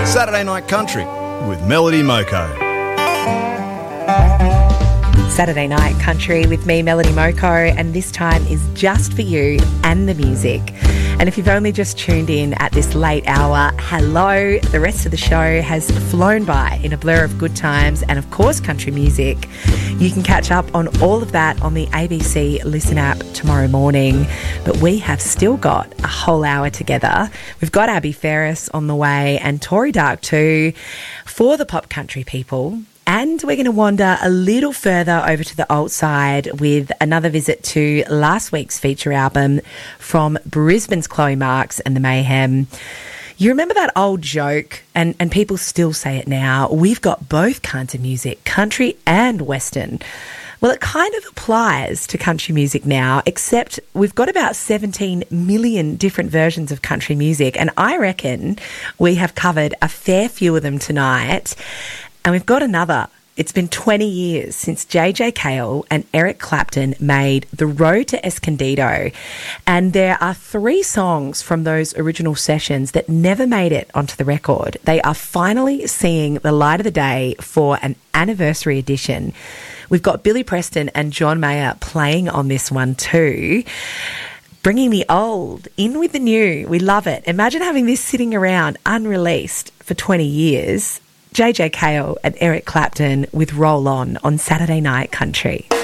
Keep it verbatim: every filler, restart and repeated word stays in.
Saturday Night Country with Melody Moko. Saturday Night Country with me, Melody Moko, and this time is just for you and the music. And if you've only just tuned in at this late hour, hello. The rest of the show has flown by in a blur of good times and, of course, country music. You can catch up on all of that on the A B C Listen app tomorrow morning. But we have still got a whole hour together. We've got Abby Ferris on the way and Tori Dark too for the pop country people. And we're going to wander a little further over to the alt side with another visit to last week's feature album from Brisbane's Chloe Marks and the Mayhem. You remember that old joke, and, and people still say it now, we've got both kinds of music, country and Western. Well, it kind of applies to country music now, except we've got about seventeen million different versions of country music, and I reckon we have covered a fair few of them tonight. And we've got another. It's been twenty years since J J Cale and Eric Clapton made The Road to Escondido. And there are three songs from those original sessions that never made it onto the record. They are finally seeing the light of the day for an anniversary edition. We've got Billy Preston and John Mayer playing on this one too. Bringing the old in with the new. We love it. Imagine having this sitting around unreleased for twenty years. J J Cale and Eric Clapton with Roll On on Saturday Night Country.